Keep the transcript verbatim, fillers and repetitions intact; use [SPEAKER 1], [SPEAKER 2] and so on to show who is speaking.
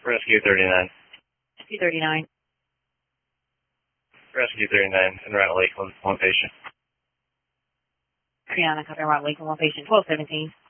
[SPEAKER 1] Rescue thirty-nine.
[SPEAKER 2] Rescue thirty-nine.
[SPEAKER 1] Rescue thirty-nine, en route Lakeland, one patient.
[SPEAKER 2] Brianna, copy, en route Lakeland, one patient, twelve seventeen.